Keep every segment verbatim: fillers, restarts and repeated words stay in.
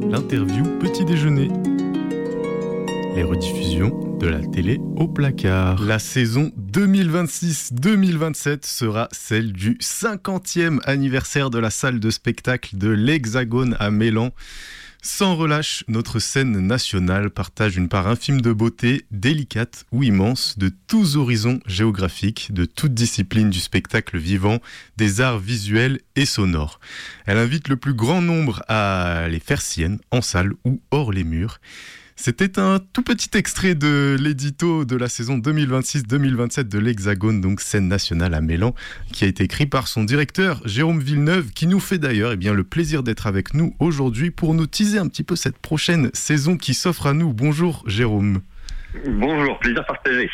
l'interview petit déjeuner. Les rediffusions de la télé au placard. La saison deux mille vingt-six deux mille vingt-sept sera celle du cinquantième anniversaire de la salle de spectacle de l'Hexagone à Mélan. Sans relâche, notre scène nationale partage une part infime de beauté, délicate ou immense, de tous horizons géographiques, de toutes disciplines du spectacle vivant, des arts visuels et sonores. Elle invite le plus grand nombre à les faire siennes, en salle ou hors les murs. C'était un tout petit extrait de l'édito de la saison deux mille vingt-six deux mille vingt-sept de l'Hexagone, donc scène nationale à Mélan, qui a été écrit par son directeur Jérôme Villeneuve, qui nous fait d'ailleurs eh bien, le plaisir d'être avec nous aujourd'hui pour nous teaser un petit peu cette prochaine saison qui s'offre à nous. Bonjour Jérôme. Bonjour, plaisir partagé.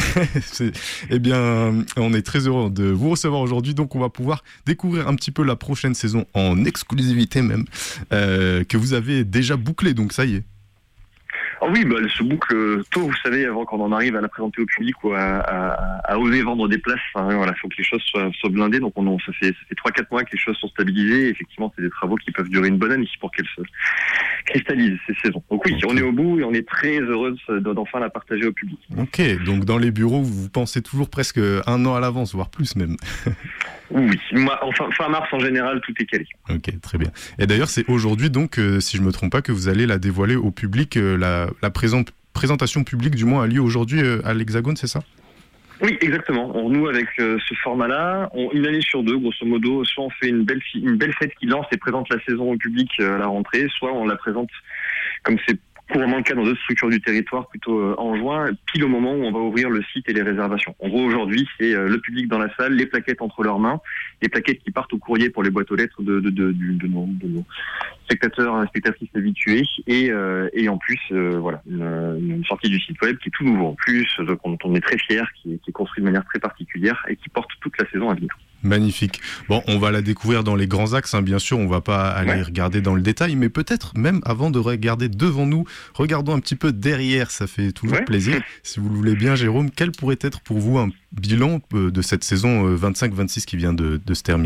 Eh bien, on est très heureux de vous recevoir aujourd'hui, donc on va pouvoir découvrir un petit peu la prochaine saison en exclusivité même, euh, que vous avez déjà bouclée, donc ça y est. Ah oui, bah, elle se boucle tôt, vous savez, avant qu'on en arrive à la présenter au public ou à, à, à oser vendre des places. Enfin, voilà, faut que les choses soient, soient blindées. Donc, on, on, ça fait, ça fait trois quatre mois que les choses sont stabilisées. Et effectivement, c'est des travaux qui peuvent durer une bonne année pour qu'elles se cristallisent, ces saisons. Donc oui, on est au bout et on est très heureux d'enfin la partager au public. Ok, donc dans les bureaux, vous pensez toujours presque un an à l'avance, voire plus même. Oui, enfin, fin mars en général, tout est calé. Ok, très bien. Et d'ailleurs, c'est aujourd'hui donc, euh, si je me trompe pas, que vous allez la dévoiler au public, euh, la, la présente, présentation publique du moins a lieu aujourd'hui euh, à l'Hexagone, c'est ça ? Oui, exactement. On renoue avec euh, ce format-là. On, une année sur deux, grosso modo, soit on fait une belle, une belle fête qui lance et présente la saison au public euh, à la rentrée, soit on la présente comme c'est couramment le cas dans d'autres structures du territoire, plutôt euh, en juin, pile au moment où on va ouvrir le site et les réservations. En gros, aujourd'hui, c'est euh, le public dans la salle, les plaquettes entre leurs mains, les plaquettes qui partent au courrier pour les boîtes aux lettres de, de, de, de, de, nos, de nos spectateurs et spectatrices habitués, et, euh, et en plus, euh, voilà, une, une sortie du site web qui est tout nouveau en plus, dont on est très fiers, qui est, qui est construit de manière très particulière et qui porte toute la saison à venir. Magnifique. Bon, on va la découvrir dans les grands axes, hein, bien sûr, on va pas aller ouais. regarder dans le détail, mais peut-être même avant de regarder devant nous, regardons un petit peu derrière, ça fait toujours ouais. plaisir. Si vous le voulez bien, Jérôme, quel pourrait être pour vous un bilan de cette saison vingt-cinq vingt-six qui vient de, de se terminer ?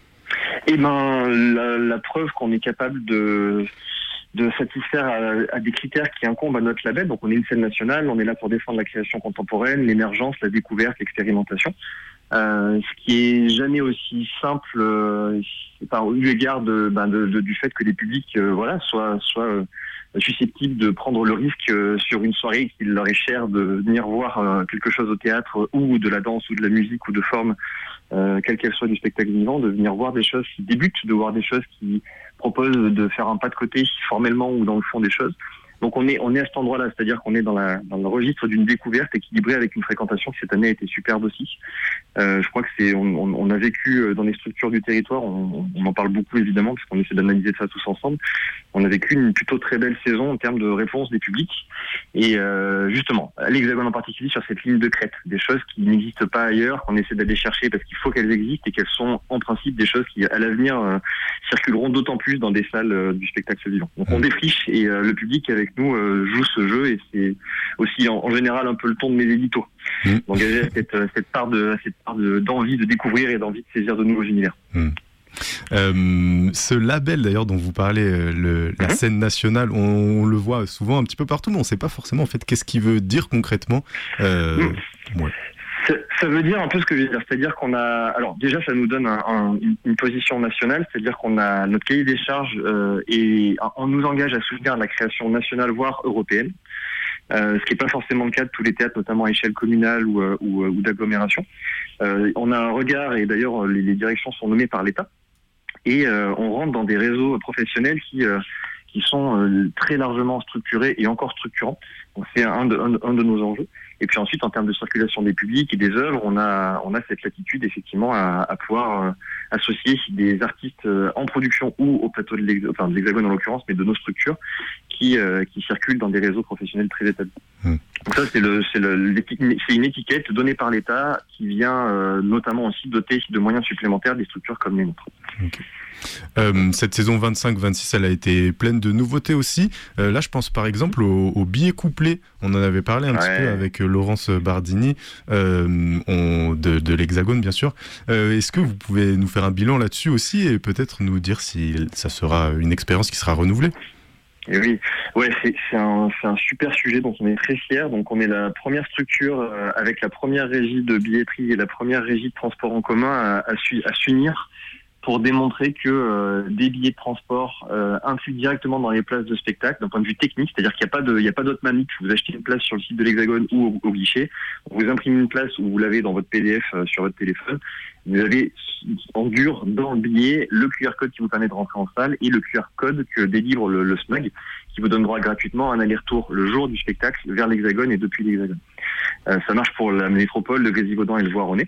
Eh ben, la, la preuve qu'on est capable de... de satisfaire à, à des critères qui incombent à notre label. Donc on est une scène nationale, on est là pour défendre la création contemporaine, l'émergence, la découverte, l'expérimentation. Euh, ce qui est jamais aussi simple, euh, par eu égard de, ben de, de, du fait que les publics, euh, voilà, soient, soient euh, susceptibles de prendre le risque euh, sur une soirée qu'il leur est cher de venir voir euh, quelque chose au théâtre ou de la danse ou de la musique ou de forme, euh, quelle qu'elle soit du spectacle vivant, de venir voir des choses qui débutent, de voir des choses qui proposent de faire un pas de côté formellement ou dans le fond des choses. Donc on est on est à cet endroit-là, c'est-à-dire qu'on est dans la dans le registre d'une découverte équilibrée avec une fréquentation qui cette année a été superbe aussi. Euh, je crois que c'est on, on, on a vécu dans les structures du territoire, on, on en parle beaucoup évidemment parce qu'on essaie d'analyser ça tous ensemble. On a vécu une plutôt très belle saison en termes de réponse des publics et euh, justement à l'Hexagone en particulier sur cette ligne de crête, des choses qui n'existent pas ailleurs, qu'on essaie d'aller chercher parce qu'il faut qu'elles existent et qu'elles sont en principe des choses qui à l'avenir euh, circuleront d'autant plus dans des salles euh, du spectacle vivant. Donc on défriche et euh, le public avec nous euh, joue ce jeu et c'est aussi en, en général un peu le ton de mes éditos, mmh. d'engager cette, cette part de cette part de, d'envie de découvrir et d'envie de saisir de nouveaux univers. Mmh. Euh, ce label d'ailleurs dont vous parlez, le, la mmh. scène nationale, on, on le voit souvent un petit peu partout, mais on ne sait pas forcément en fait qu'est-ce qu'il veut dire concrètement. Euh, mmh. ouais. Ça, ça veut dire un peu ce que je veux dire, c'est-à-dire qu'on a, alors déjà ça nous donne un, un, une position nationale, c'est-à-dire qu'on a notre cahier des charges euh, et on nous engage à soutenir la création nationale voire européenne, euh, ce qui n'est pas forcément le cas de tous les théâtres, notamment à échelle communale ou, ou, ou d'agglomération. Euh, on a un regard et d'ailleurs les, les directions sont nommées par l'État et euh, on rentre dans des réseaux professionnels qui euh, qui sont euh, très largement structurés et encore structurants. Donc c'est un de, un, un de nos enjeux. Et puis ensuite, en termes de circulation des publics et des œuvres, on a on a cette latitude effectivement à, à pouvoir euh, associer des artistes euh, en production ou au plateau de l'Hexagone, enfin de l'Hexagone en l'occurrence, mais de nos structures qui euh, qui circulent dans des réseaux professionnels très établis. Mmh. Donc ça c'est le c'est le c'est une étiquette donnée par l'État qui vient euh, notamment aussi doter de moyens supplémentaires des structures comme les nôtres. Okay. Euh, cette saison vingt-cinq vingt-six, elle a été pleine de nouveautés aussi. Euh, là, je pense par exemple au, au billet couplé. On en avait parlé un ouais. petit peu avec Laurence Bardini euh, on, de, de l'Hexagone, bien sûr. Euh, est-ce que vous pouvez nous faire un bilan là-dessus aussi et peut-être nous dire si ça sera une expérience qui sera renouvelée ? Et oui, ouais, c'est, c'est, un, c'est un super sujet dont on est très fiers. Donc, on est la première structure euh, avec la première régie de billetterie et la première régie de transport en commun à, à, su, à s'unir pour démontrer que euh, des billets de transport euh, incluent directement dans les places de spectacle d'un point de vue technique, c'est-à-dire qu'il n'y a pas de, il y a pas d'autre manip. Vous achetez une place sur le site de l'Hexagone ou au, au guichet, vous imprimez une place ou vous l'avez dans votre P D F euh, sur votre téléphone. Vous avez en dur dans le billet le Q R code qui vous permet de rentrer en salle et le Q R code que délivre le, le SMAG qui vous donne droit gratuitement à un aller-retour le jour du spectacle vers l'Hexagone et depuis l'Hexagone. Euh, ça marche pour la métropole, le Grésivaudan et le Voironnais.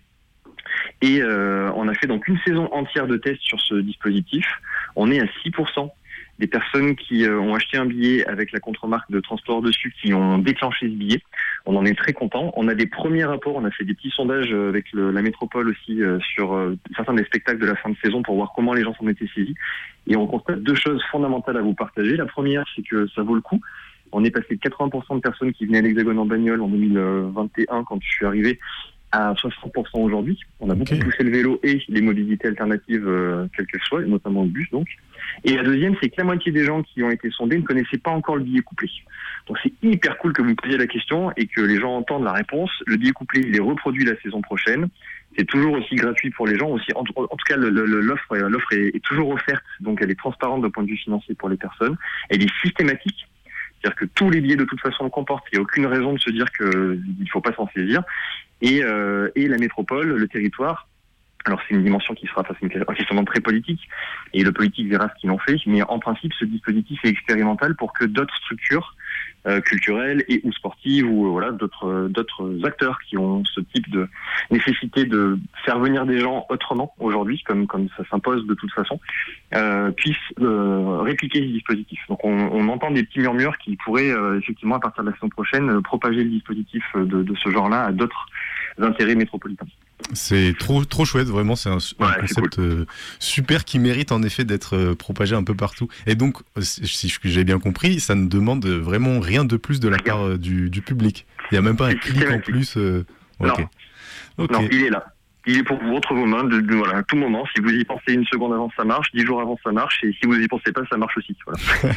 Et euh, on a fait donc une saison entière de tests sur ce dispositif. On est à six pour cent des personnes qui euh, ont acheté un billet avec la contre-marque de transport dessus qui ont déclenché ce billet. On en est très content. On a des premiers rapports, on a fait des petits sondages avec le, la métropole aussi euh, sur euh, certains des spectacles de la fin de saison pour voir comment les gens s'en étaient saisis. Et on constate deux choses fondamentales à vous partager. La première, c'est que ça vaut le coup. On est passé de quatre-vingts pour cent de personnes qui venaient à l'Hexagone en bagnole en deux mille vingt et un quand je suis arrivé à soixante pour cent aujourd'hui. On a beaucoup okay. poussé le vélo et les mobilités alternatives, euh, quelles qu'elles soient, notamment le bus donc. Et la deuxième, c'est que la moitié des gens qui ont été sondés ne connaissaient pas encore le billet couplé. Donc c'est hyper cool que vous me posiez la question et que les gens entendent la réponse. Le billet couplé, il est reproduit la saison prochaine. C'est toujours aussi gratuit pour les gens. Aussi, en, en tout cas, le, le, l'offre, l'offre est, est toujours offerte, donc elle est transparente d'un point de vue financier pour les personnes. Elle est systématique. C'est-à-dire que tous les billets de toute façon le comportent. Il n'y a aucune raison de se dire qu'il ne faut pas s'en saisir. Et, euh, et la métropole, le territoire, alors c'est une dimension qui sera, enfin c'est un questionnement très politique, et le politique verra ce qu'il en fait, mais en principe ce dispositif est expérimental pour que d'autres structures euh, culturelles et ou sportives ou euh, voilà d'autres d'autres acteurs qui ont ce type de nécessité de faire venir des gens autrement aujourd'hui, comme comme ça s'impose de toute façon, euh, puissent euh, répliquer ce dispositif. Donc on, on entend des petits murmures qui pourraient euh, effectivement à partir de la saison prochaine euh, propager le dispositif de, de ce genre-là à d'autres intérêts métropolitains. C'est trop trop chouette, vraiment, c'est un, ouais, un concept cool. euh, super qui mérite en effet d'être euh, propagé un peu partout. Et donc, si j'ai bien compris, ça ne demande vraiment rien de plus de la part euh, du, du public. Il n'y a même pas un clic en plus. Euh... Okay. Non. Okay. non, il est là. Il est pour vous entre vos mains, de, de, voilà, à tout moment. Si vous y pensez une seconde avant, ça marche. Dix jours avant, ça marche. Et si vous y pensez pas, ça marche aussi. Voilà.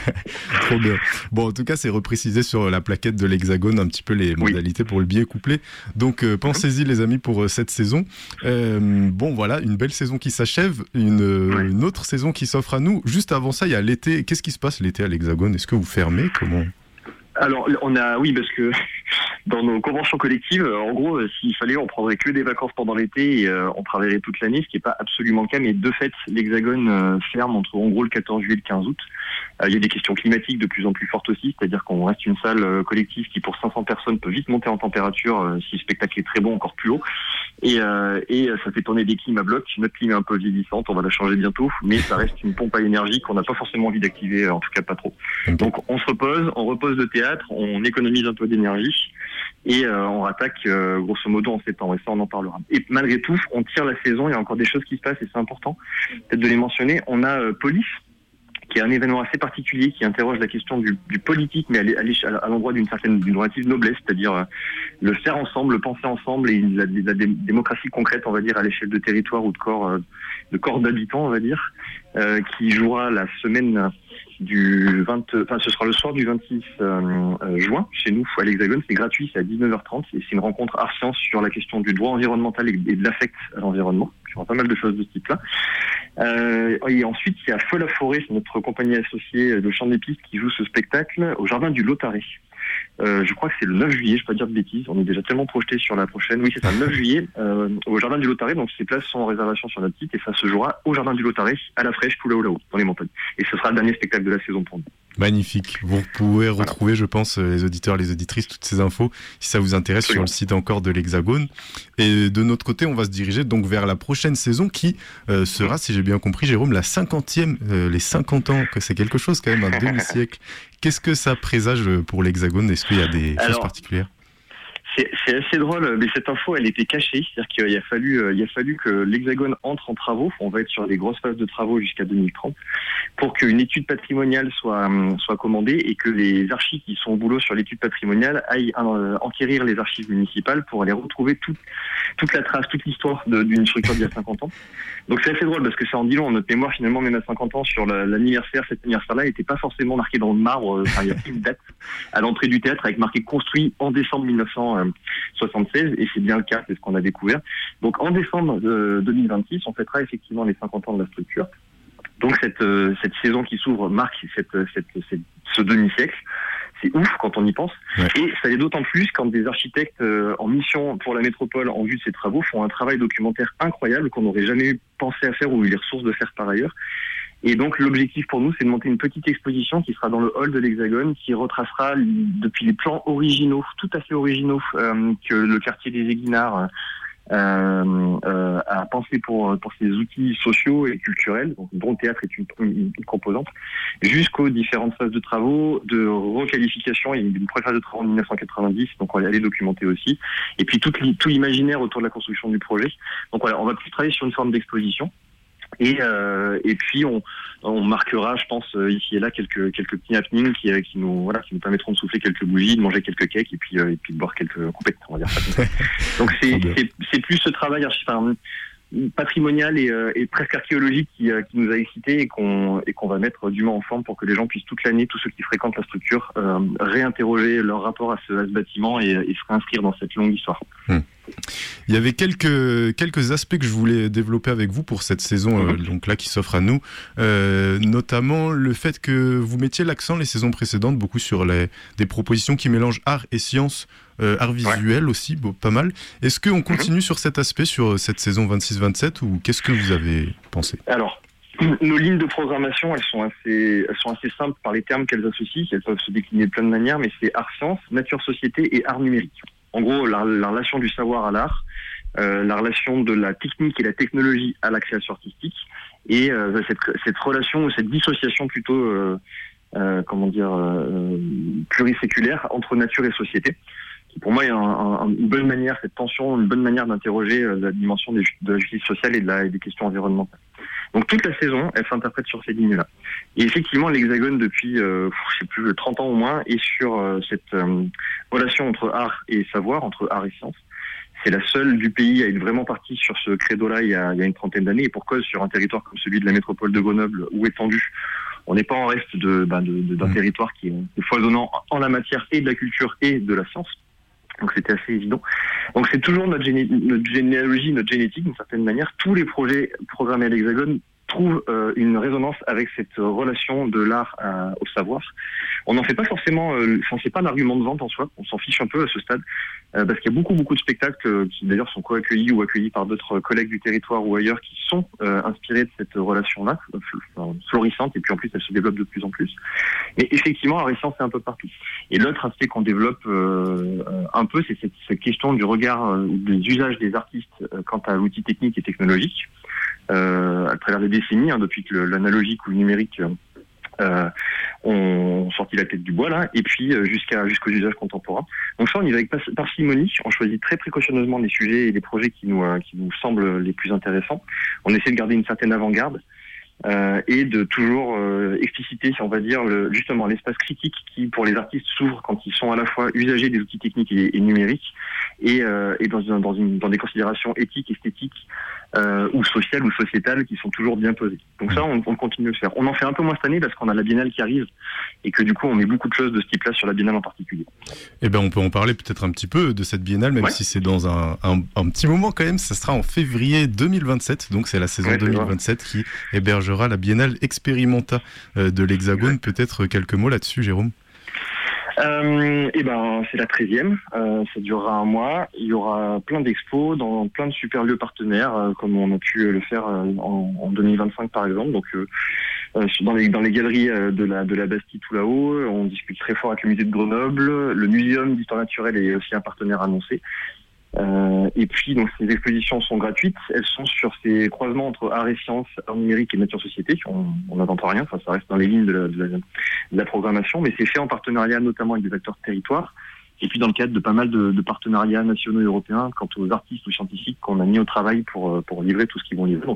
Trop bien. Bon, en tout cas, c'est reprécisé sur la plaquette de l'Hexagone un petit peu les modalités oui. pour le billet couplé. Donc, euh, pensez-y, les amis, pour euh, cette saison. Euh, bon, voilà, une belle saison qui s'achève, une, euh, ouais. une autre saison qui s'offre à nous. Juste avant ça, il y a l'été. Qu'est-ce qui se passe l'été à l'Hexagone ? Est-ce que vous fermez ? Comment ? Alors, on a, oui, parce que dans nos conventions collectives, en gros, s'il fallait, on prendrait que des vacances pendant l'été et euh, on travaillerait toute l'année, ce qui n'est pas absolument le cas. Mais de fait, l'Hexagone euh, ferme entre, en gros, le quatorze juillet et le quinze août. Il euh, y a des questions climatiques de plus en plus fortes aussi, c'est-à-dire qu'on reste une salle euh, collective qui, pour cinq cents personnes, peut vite monter en température euh, si le spectacle est très bon, encore plus haut. Et, euh, et ça fait tourner des clims à bloc. Notre clim est un peu vieillissante, on va la changer bientôt, mais ça reste une pompe à énergie qu'on n'a pas forcément envie d'activer, en tout cas pas trop. Okay. Donc on se repose, on repose le théâtre, on économise un peu d'énergie et euh, on rattaque euh, grosso modo en septembre, et ça on en parlera. Et malgré tout, on tire la saison, il y a encore des choses qui se passent et c'est important peut-être de les mentionner. On a euh, Police, qui est un événement assez particulier qui interroge la question du, du politique, mais à, à l'endroit d'une certaine, d'une relative noblesse, c'est-à-dire euh, le faire ensemble, le penser ensemble et la, la, la démocratie concrète, on va dire, à l'échelle de territoire ou de corps, euh, de corps d'habitants, on va dire, euh, qui jouera la semaine du vingt, enfin ce sera le soir du vingt-six euh, euh, juin chez nous à l'Hexagone. C'est gratuit, c'est à dix-neuf heures trente et c'est une rencontre art science sur la question du droit environnemental et de l'affect à l'environnement. Il y aura pas mal de choses de ce type-là. Euh, et ensuite, il y a Feu la Forêt, c'est notre compagnie associée de Chant des Pistes qui joue ce spectacle au Jardin du Lautaret. Euh, je crois que c'est le neuf juillet, je ne vais pas dire de bêtises, on est déjà tellement projeté sur la prochaine. Oui, c'est ça, le neuf juillet, euh, au Jardin du Lautaret, donc ces places sont en réservation sur notre site et ça se jouera au Jardin du Lautaret, à la fraîche, tout là-haut, là-haut, dans les montagnes. Et ce sera le dernier spectacle de la saison pour nous. Magnifique. Vous pouvez retrouver, voilà. je pense, les auditeurs, les auditrices, toutes ces infos, si ça vous intéresse, Absolument. Sur le site encore de l'Hexagone. Et de notre côté, on va se diriger donc vers la prochaine saison qui euh, sera, si j'ai bien compris, Jérôme, la cinquantième, euh, les cinquante ans, que c'est quelque chose quand même, un demi-siècle. Qu'est-ce que ça présage pour l'Hexagone ? Est-ce qu'il y a des Alors, choses particulières ? C'est, c'est assez drôle, mais cette info, elle était cachée. C'est-à-dire qu'il a fallu, il a fallu que l'Hexagone entre en travaux. On va être sur des grosses phases de travaux jusqu'à deux mille trente pour qu'une étude patrimoniale soit, soit commandée et que les archives qui sont au boulot sur l'étude patrimoniale aillent euh, enquérir les archives municipales pour aller retrouver toute, toute la trace, toute l'histoire de, d'une structure d'il y a cinquante ans. Donc c'est assez drôle parce que ça en dit long. Notre mémoire, finalement, même à cinquante ans, sur la, l'anniversaire, cet anniversaire-là, n'était pas forcément marqué dans le marbre. Enfin, il y a une date à l'entrée du théâtre avec marqué construit en décembre mille neuf cent soixante-seize, et c'est bien le cas, c'est ce qu'on a découvert. Donc en décembre euh, deux mille vingt-six, on fêtera effectivement les cinquante ans de la structure. Donc cette, euh, cette saison qui s'ouvre marque cette, cette, cette, ce demi-siècle. C'est ouf quand on y pense. Ouais. Et ça l'est d'autant plus quand des architectes euh, en mission pour la métropole en vue de ces travaux font un travail documentaire incroyable qu'on n'aurait jamais eu pensé à faire ou eu les ressources de faire par ailleurs. Et donc l'objectif pour nous, c'est de monter une petite exposition qui sera dans le hall de l'Hexagone, qui retracera depuis les plans originaux, tout à fait originaux, euh, que le quartier des Épinards euh, euh, a pensé pour pour ses outils sociaux et culturels, donc, dont le théâtre est une, une, une composante, jusqu'aux différentes phases de travaux, de requalification. Il y a une première phase de travaux en dix-neuf cent quatre-vingt-dix, donc on va aller documenter aussi. Et puis tout, tout l'imaginaire autour de la construction du projet. Donc voilà, on va plus travailler sur une forme d'exposition. Et, euh, et puis on, on marquera, je pense, ici et là quelques quelques petits happenings qui, qui nous voilà qui nous permettront de souffler quelques bougies, de manger quelques cakes et puis euh, et puis de boire quelques compètes, on va dire ça. Donc c'est c'est c'est plus ce travail enfin, patrimonial et, euh, et presque archéologique qui, euh, qui nous a excités et qu'on et qu'on va mettre dûment en forme pour que les gens puissent toute l'année, tous ceux qui fréquentent la structure, euh, réinterroger leur rapport à ce, à ce bâtiment et, et se réinscrire dans cette longue histoire. Hum. Il y avait quelques, quelques aspects que je voulais développer avec vous pour cette saison mmh. euh, donc là, qui s'offre à nous, euh, notamment le fait que vous mettiez l'accent les saisons précédentes beaucoup sur les, des propositions qui mélangent art et science, euh, art visuel ouais. aussi, bon, pas mal. Est-ce qu'on continue mmh. sur cet aspect sur cette saison vingt-six vingt-sept ou qu'est-ce que vous avez pensé ? Alors, nos lignes de programmation, elles sont assez, elles sont assez simples par les termes qu'elles associent, elles peuvent se décliner de plein de manières, mais c'est art-science, nature-société et art numérique. En gros, la, la relation du savoir à l'art, euh, la relation de la technique et la technologie à la création artistique, et euh, cette, cette relation, cette dissociation plutôt, euh, euh, comment dire, euh, pluriséculaire entre nature et société, qui pour moi est un, un, une bonne manière, cette tension, une bonne manière d'interroger euh, la dimension des, de la justice sociale et, de la, et des questions environnementales. Donc toute la saison, elle s'interprète sur ces lignes-là. Et effectivement, l'Hexagone, depuis, euh, je sais plus, trente ans au moins, est sur euh, cette euh, relation entre art et savoir, entre art et science. C'est la seule du pays à être vraiment partie sur ce credo-là il y a, il y a une trentaine d'années. Et pour cause, sur un territoire comme celui de la métropole de Grenoble, où étendu, on n'est pas en reste de, bah, de, de, d'un territoire qui est foisonnant en la matière et de la culture et de la science. Donc c'était assez évident. Donc c'est toujours notre, géné- notre généalogie, notre génétique d'une certaine manière. Tous les projets programmés à l'Hexagone trouvent euh, une résonance avec cette relation de l'art à, au savoir. On n'en fait pas forcément, euh, enfin, c'est pas un argument de vente en soi, on s'en fiche un peu à ce stade, euh, parce qu'il y a beaucoup beaucoup de spectacles euh, qui d'ailleurs sont co-accueillis ou accueillis par d'autres collègues du territoire ou ailleurs qui sont euh, inspirés de cette relation-là, euh, florissante, et puis en plus elle se développe de plus en plus. Mais effectivement, art et science, c'est un peu partout. Et l'autre aspect qu'on développe euh, un peu, c'est cette, cette question du regard, euh, des usages des artistes euh, quant à l'outil technique et technologique. Euh, à travers les décennies, hein, depuis que le, l'analogique ou le numérique euh, ont sorti la tête du bois là, et puis euh, jusqu'à jusqu'aux usages contemporains. Donc ça, on y va avec parcimonie. On choisit très précautionneusement les sujets et les projets qui nous euh, qui nous semblent les plus intéressants. On essaie de garder une certaine avant-garde. Euh, et de toujours euh, expliciter, on va dire, le, justement l'espace critique qui, pour les artistes, s'ouvre quand ils sont à la fois usagers des outils techniques et, et numériques, et, euh, et dans, une, dans, une, dans des considérations éthiques, esthétiques, euh, ou sociales ou sociétales qui sont toujours bien posées. Donc ça, on, on continue de le faire. On en fait un peu moins cette année parce qu'on a la Biennale qui arrive, et que du coup, on met beaucoup de choses de ce type-là sur la Biennale en particulier. Eh ben, on peut en parler peut-être un petit peu de cette Biennale, même ouais. si c'est dans un, un, un petit moment quand même. Ça sera en février deux mille vingt-sept, donc c'est la saison ouais, deux mille vingt-sept qui héberge la Biennale Experimenta de l'Hexagone. Ouais. Peut-être quelques mots là-dessus, Jérôme. Euh, et ben, c'est la treizième. Euh, ça durera un mois. Il y aura plein d'expos dans plein de super lieux partenaires, euh, comme on a pu le faire euh, en, en deux mille vingt-cinq par exemple. Donc, euh, dans les dans les galeries de la de la Bastille tout là-haut, on discute très fort avec le musée de Grenoble. Le Muséum d'histoire naturelle est aussi un partenaire annoncé. Euh, et puis, donc, ces expositions sont gratuites. Elles sont sur ces croisements entre art et sciences, art numérique et nature-société. On n'invente rien, enfin, ça reste dans les lignes de la, de, la, de la programmation, mais c'est fait en partenariat notamment avec des acteurs de territoire. Et puis dans le cadre de pas mal de, de partenariats nationaux et européens quant aux artistes ou scientifiques qu'on a mis au travail pour, pour livrer tout ce qu'ils vont livrer. Donc